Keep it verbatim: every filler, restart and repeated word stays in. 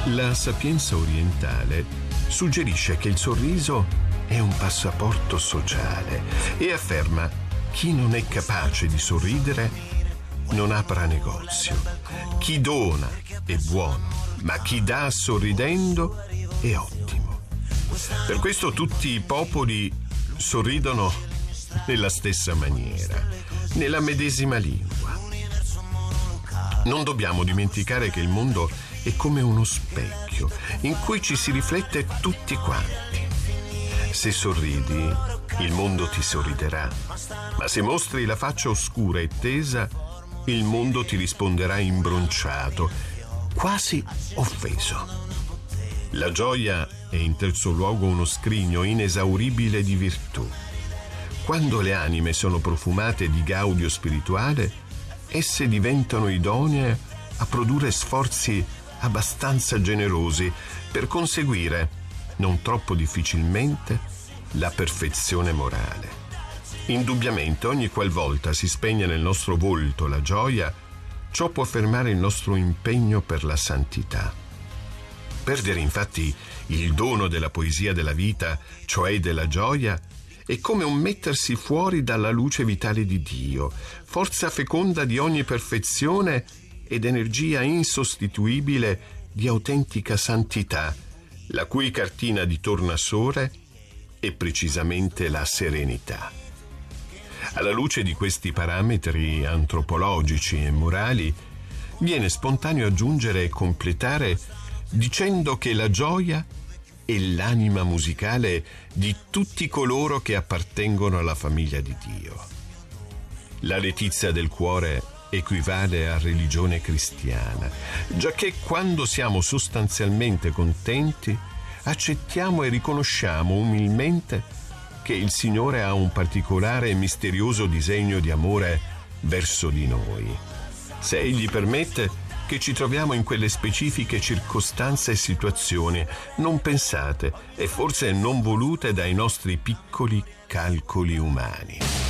La sapienza orientale suggerisce che il sorriso è un passaporto sociale e afferma: chi non è capace di sorridere non apra negozio. Chi dona è buono, ma chi dà sorridendo è ottimo. Per questo tutti i popoli sorridono nella stessa maniera, nella medesima lingua. Non dobbiamo dimenticare che il mondo è come uno specchio in cui ci si riflette tutti quanti. Se sorridi, il mondo ti sorriderà, ma se mostri la faccia oscura e tesa, il mondo ti risponderà imbronciato, quasi offeso. La gioia è in terzo luogo uno scrigno inesauribile di virtù. Quando le anime sono profumate di gaudio spirituale, esse diventano idonee a produrre sforzi abbastanza generosi per conseguire, non troppo difficilmente, la perfezione morale. Indubbiamente, ogni qualvolta si spegne nel nostro volto la gioia, ciò può fermare il nostro impegno per la santità. Perdere infatti il dono della poesia della vita, cioè della gioia, è come un mettersi fuori dalla luce vitale di Dio, forza feconda di ogni perfezione ed energia insostituibile di autentica santità, la cui cartina di tornasole è precisamente la serenità. Alla luce di questi parametri antropologici e morali, viene spontaneo aggiungere e completare dicendo che la gioia è l'anima musicale di tutti coloro che appartengono alla famiglia di Dio. La letizia del cuore equivale a religione cristiana, giacché quando siamo sostanzialmente contenti, accettiamo e riconosciamo umilmente che il Signore ha un particolare e misterioso disegno di amore verso di noi. Se Egli permette che ci troviamo in quelle specifiche circostanze e situazioni non pensate e forse non volute dai nostri piccoli calcoli umani.